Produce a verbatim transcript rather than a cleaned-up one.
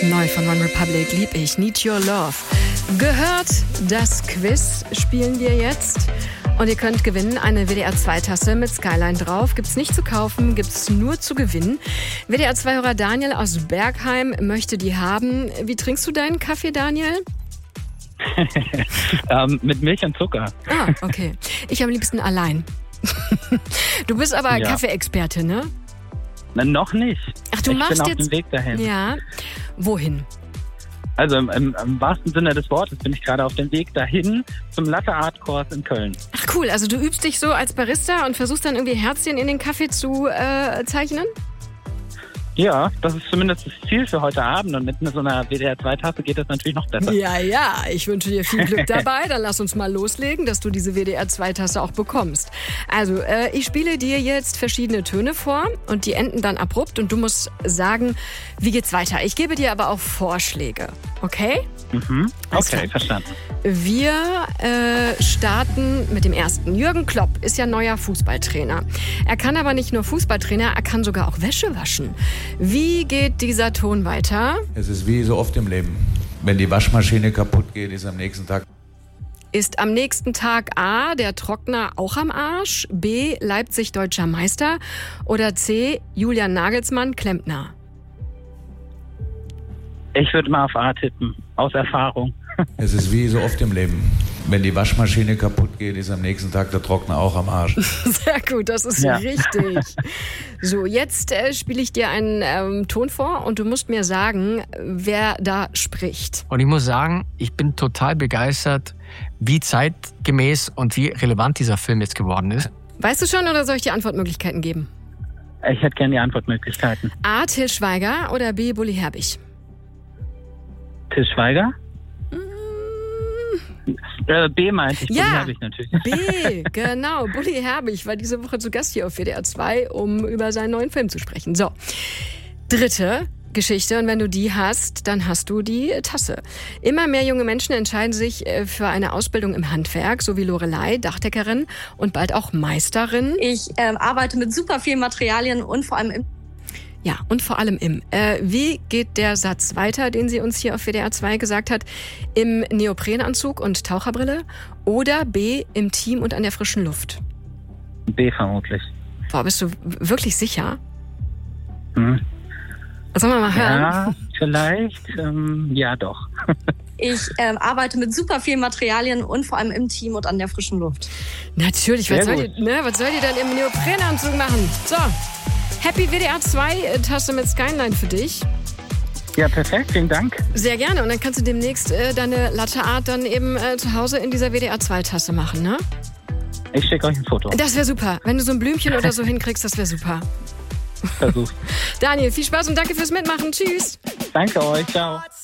Neu von One Republic, lieb ich, Need Your Love. Gehört, das Quiz spielen wir jetzt. Und ihr könnt gewinnen eine W D R zwei Tasse mit Skyline drauf. Gibt's nicht zu kaufen, gibt's nur zu gewinnen. W D R zwei Hörer Daniel aus Bergheim möchte die haben. Wie trinkst du deinen Kaffee, Daniel? ähm, mit Milch und Zucker. Ah, okay. Ich am liebsten allein. Du bist aber Ja. Kaffeeexperte, ne? Na, noch nicht. Ach, du ich machst bin auf jetzt... dem Weg dahin. Ja. Wohin? Also im, im, im wahrsten Sinne des Wortes bin ich gerade auf dem Weg dahin zum Latte Art Kurs in Köln. Ach cool, also du übst dich so als Barista und versuchst dann irgendwie Herzchen in den Kaffee zu äh, zeichnen? Ja, das ist zumindest das Ziel für heute Abend und mit so einer W D R zwei Tasse geht das natürlich noch besser. Ja, ja, ich wünsche dir viel Glück dabei. Dann lass uns mal loslegen, dass du diese W D R zwei Tasse auch bekommst. Also, äh, ich spiele dir jetzt verschiedene Töne vor und die enden dann abrupt und du musst sagen, wie geht's weiter. Ich gebe dir aber auch Vorschläge, okay? Mhm. Alles Okay, klar. verstanden. Wir äh, starten mit dem ersten. Jürgen Klopp ist ja neuer Fußballtrainer. Er kann aber nicht nur Fußballtrainer, er kann sogar auch Wäsche waschen. Wie geht dieser Ton weiter? Es ist wie so oft im Leben. Wenn die Waschmaschine kaputt geht, ist am nächsten Tag. Ist am nächsten Tag A, der Trockner auch am Arsch? B, Leipzig deutscher Meister? Oder C, Julian Nagelsmann Klempner? Ich würde mal auf A tippen, aus Erfahrung. Es ist wie so oft im Leben. Wenn die Waschmaschine kaputt geht, ist am nächsten Tag der Trockner auch am Arsch. Sehr gut, das ist Ja. richtig. So, jetzt äh, spiele ich dir einen ähm, Ton vor und du musst mir sagen, wer da spricht. Und ich muss sagen, ich bin total begeistert, wie zeitgemäß und wie relevant dieser Film jetzt geworden ist. Weißt du schon oder soll ich dir Antwortmöglichkeiten geben? Ich hätte gerne die Antwortmöglichkeiten. A, Til Schweiger oder B, Bully Herbig? Til Schweiger? Äh, B meinte ich, Ja. den habe ich natürlich. B, genau. Bully Herbig war diese Woche zu Gast hier auf W D R zwei, um über seinen neuen Film zu sprechen. So, dritte Geschichte. Und wenn du die hast, dann hast du die Tasse. Immer mehr junge Menschen entscheiden sich äh, für eine Ausbildung im Handwerk, so wie Lorelei, Dachdeckerin und bald auch Meisterin. Ich ähm, arbeite mit super vielen Materialien und vor allem im Ja, und vor allem im. Äh, wie geht der Satz weiter, den sie uns hier auf W D R zwei gesagt hat? Im Neoprenanzug und Taucherbrille oder B, im Team und an der frischen Luft? B vermutlich. Boah, bist du w- wirklich sicher? Hm. Sollen wir mal hören? Ja, vielleicht. Ähm, ja, doch. Ich ähm, arbeite mit super vielen Materialien und vor allem im Team und an der frischen Luft. Natürlich, was Sehr soll, die, ne, was soll die dann im Neoprenanzug machen? So, Happy W D R zwei Tasse mit Skyline für dich. Ja, perfekt, vielen Dank. Sehr gerne. Und dann kannst du demnächst äh, deine Latte Art dann eben äh, zu Hause in dieser W D R zwei Tasse machen, ne? Ich schicke euch ein Foto. Das wäre super. Wenn du so ein Blümchen oder so hinkriegst, das wäre super. Versuch. Daniel, viel Spaß und danke fürs Mitmachen. Tschüss. Danke euch, ciao.